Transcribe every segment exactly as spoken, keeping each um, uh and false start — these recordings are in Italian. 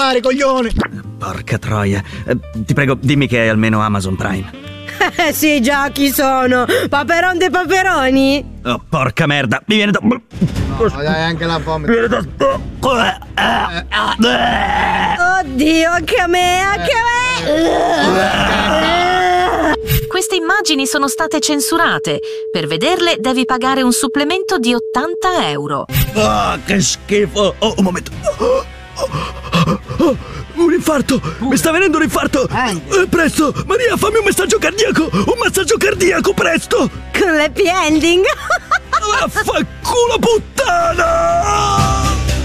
fare, coglione? Porca troia. Eh, ti prego, dimmi che hai almeno Amazon Prime. Eh sì, già, chi sono? Paperon dei Paperoni? Oh, porca merda, mi viene da... No, dai, anche la fame. Mi viene da... Oddio, anche a me, anche a me! Queste immagini sono state censurate. Per vederle devi pagare un supplemento di ottanta euro. Ah, che schifo. Oh, un momento. Oh, oh, oh, oh, un infarto. Mi sta venendo un infarto. Eh, presto, Maria, fammi un messaggio cardiaco. Un massaggio cardiaco, presto. Con l'happy ending. Vaffanculo, puttana.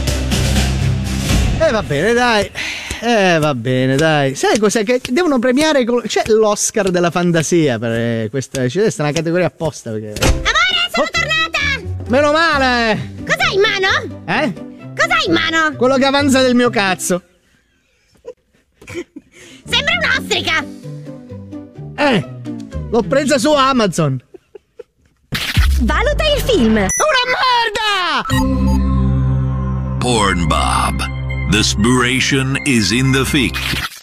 Eh, va bene, dai. Eh, va bene, dai. Sai cos'è? Che devono premiare. Col... C'è l'Oscar della fantasia per questa. C'è questa è una categoria apposta. Perché... Amore, sono oh. tornata! Meno male! Cos'hai in mano? Eh? Cos'hai in mano? Quello che avanza del mio cazzo. Sembra un'ostrica! Eh! L'ho presa su Amazon! Valuta il film! Una merda! Pornbob. The inspiration is in the fic.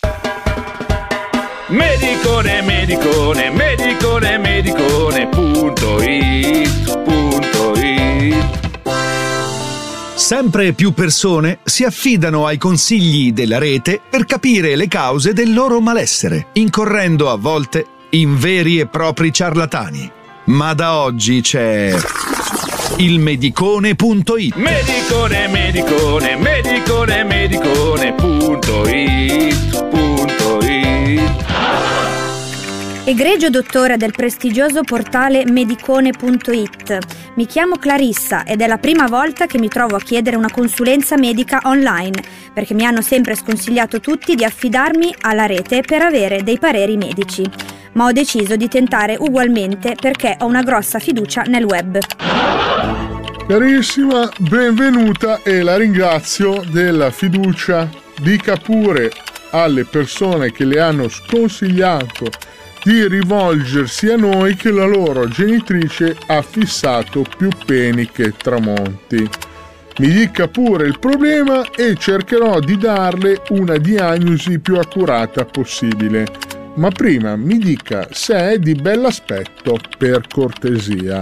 Medicone, medicone, medicone, medicone, punto it, punto it. Sempre più persone si affidano ai consigli della rete per capire le cause del loro malessere, incorrendo a volte in veri e propri ciarlatani. Ma da oggi c'è il medicone punto it. Medicone, medicone, medicone, medicone, punto it, punto it. Egregio dottore del prestigioso portale medicone punto it. Mi chiamo Clarissa ed è la prima volta che mi trovo a chiedere una consulenza medica online, perché mi hanno sempre sconsigliato tutti di affidarmi alla rete per avere dei pareri medici. Ma ho deciso di tentare ugualmente perché ho una grossa fiducia nel web. Carissima, benvenuta e la ringrazio della fiducia. Dica pure alle persone che le hanno sconsigliato di rivolgersi a noi che la loro genitrice ha fissato più peni che tramonti. Mi dica pure il problema e cercherò di darle una diagnosi più accurata possibile. Ma prima mi dica se è di bell'aspetto, per cortesia.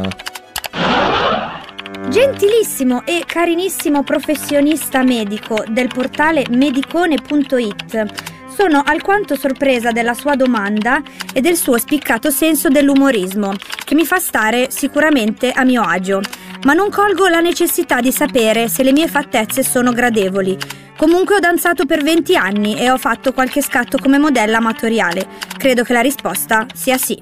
Gentilissimo e carinissimo professionista medico del portale medicone punto it, sono alquanto sorpresa della sua domanda e del suo spiccato senso dell'umorismo, che mi fa stare sicuramente a mio agio, ma non colgo la necessità di sapere se le mie fattezze sono gradevoli. Comunque ho danzato per venti anni e ho fatto qualche scatto come modella amatoriale. Credo che la risposta sia sì.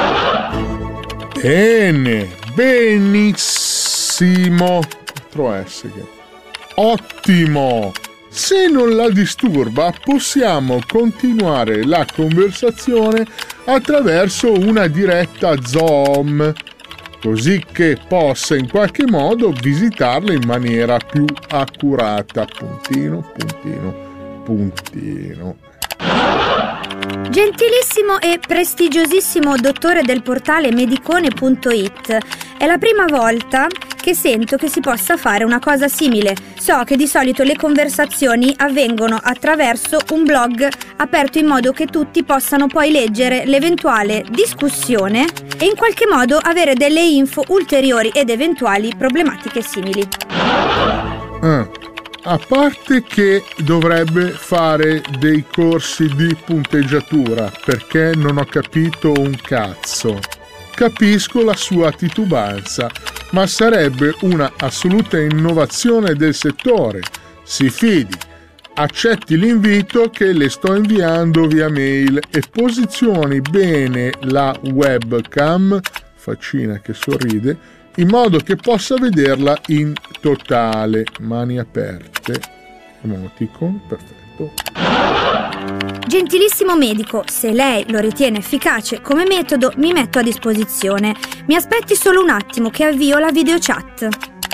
Bene, benissimo. quattro S che... Ottimo. Se non la disturba, possiamo continuare la conversazione attraverso una diretta Zoom, così che possa in qualche modo visitarla in maniera più accurata. Puntino, puntino, puntino. Gentilissimo e prestigiosissimo dottore del portale medicone punto it, è la prima volta che sento che si possa fare una cosa simile. So che di solito le conversazioni avvengono attraverso un blog aperto in modo che tutti possano poi leggere l'eventuale discussione e in qualche modo avere delle info ulteriori ed eventuali problematiche simili. Ah, a parte che dovrebbe fare dei corsi di punteggiatura, perché non ho capito un cazzo. Capisco la sua titubanza, ma sarebbe una assoluta innovazione del settore. Si fidi, accetti l'invito che le sto inviando via mail e posizioni bene la webcam, faccina che sorride, in modo che possa vederla in totale. Mani aperte, emoticon, perfetto. Gentilissimo medico, se lei lo ritiene efficace come metodo, mi metto a disposizione. Mi aspetti solo un attimo che avvio la videochat.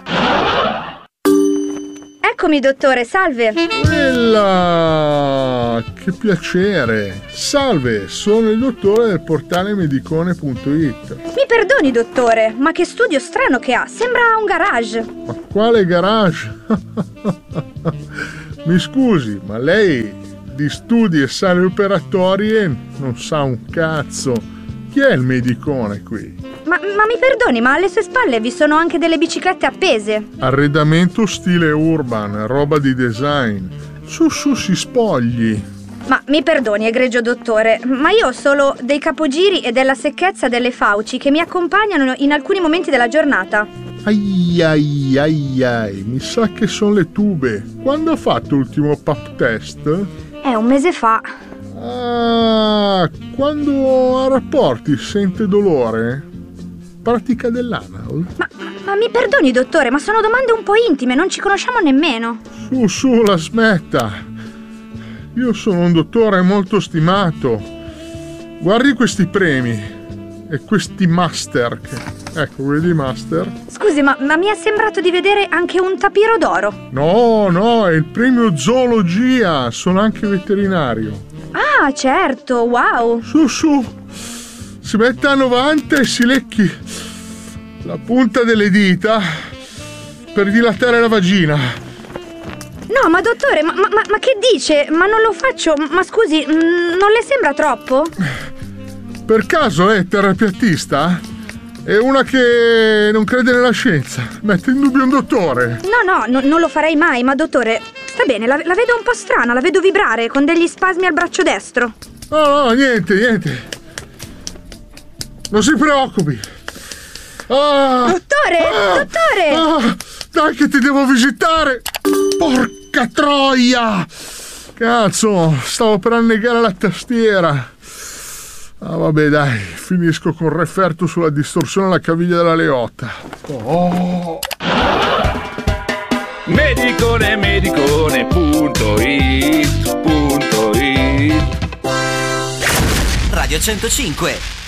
Eccomi dottore, salve. Bella, che piacere. Salve, sono il dottore del portale medicone punto it. Mi perdoni dottore, ma che studio strano che ha, sembra un garage. Ma quale garage? Mi scusi, ma lei di studi e sale operatorie non sa un cazzo. Chi è il medicone qui? Ma, ma mi perdoni, ma alle sue spalle vi sono anche delle biciclette appese. Arredamento stile urban, roba di design. Su su si spogli. Ma mi perdoni, egregio dottore, ma io ho solo dei capogiri e della secchezza delle fauci che mi accompagnano in alcuni momenti della giornata. Ai ai ai ai, mi sa che sono le tube. Quando ha fatto l'ultimo pap test? È un mese fa. Ah, quando ha rapporti sente dolore? Pratica dell'anal? Ma, ma mi perdoni, dottore, ma sono domande un po' intime, non ci conosciamo nemmeno. Su, su, la smetta. Io sono un dottore molto stimato. Guardi questi premi e questi master. Che... Ecco, vedi master? Scusi, ma, ma mi è sembrato di vedere anche un tapiro d'oro. No, no, è il premio zoologia. Sono anche veterinario. Ah, certo, wow. Su, su. Si mette a novanta e si lecchi la punta delle dita per dilatare la vagina. No, ma dottore, ma, ma, ma che dice? Ma non lo faccio. Ma scusi, non le sembra troppo? Per caso è terapeutista? È una che non crede nella scienza. Mette in dubbio un dottore. No, no, no, non lo farei mai, ma dottore, sta bene, la, la vedo un po' strana, la vedo vibrare con degli spasmi al braccio destro. No, no, niente, niente. Non si preoccupi. Ah, dottore, ah, dottore! Ah, dai che ti devo visitare. Porca troia! Cazzo, stavo per annegare la tastiera. Ah, vabbè, dai, finisco con referto sulla distorsione alla caviglia della leotta. Oh. Medicone, medicone, punto it, punto it. Radio centocinque.